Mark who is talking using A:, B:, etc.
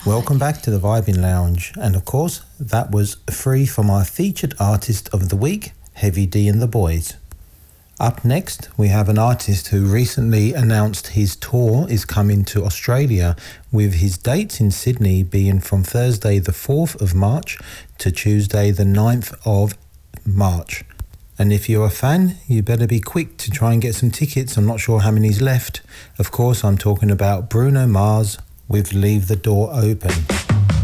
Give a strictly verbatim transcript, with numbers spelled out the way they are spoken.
A: Welcome back to the Vibing Lounge, and of course that was free from our featured artist of the week, Heavy D and the Boys. Up next we have an artist who recently announced his tour is coming to Australia, with his dates in Sydney being from Thursday the fourth of March to Tuesday the ninth of March. And if you're a fan, you better be quick to try and get some tickets. I'm not sure how many's left. Of course, I'm talking about Bruno Mars with Leave the Door Open.